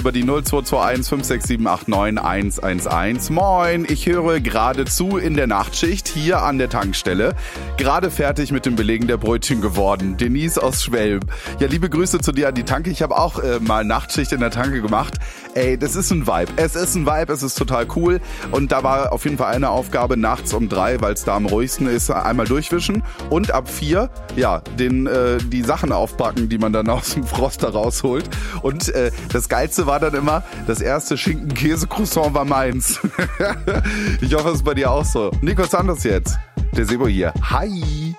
über die 0221 56789 111. Moin, ich höre gerade zu in der Nachtschicht hier an der Tankstelle. Gerade fertig mit dem Belegen der Brötchen geworden. Denise aus Schwelm. Ja, liebe Grüße zu dir an die Tanke. Ich habe auch mal Nachtschicht in der Tanke gemacht. Ey, das ist ein Vibe. Es ist ein Vibe, es ist total cool. Und da war auf jeden Fall eine Aufgabe nachts um 3, weil es da am ruhigsten ist, einmal durchwischen. Und ab 4, ja, die Sachen aufpacken, die man dann aus dem Froster rausholt. Und das Geilste war dann immer, das erste Schinken-Käse-Croissant war meins. Ich hoffe, es ist bei dir auch so. Nico Santos jetzt. Der Sebo hier. Hi.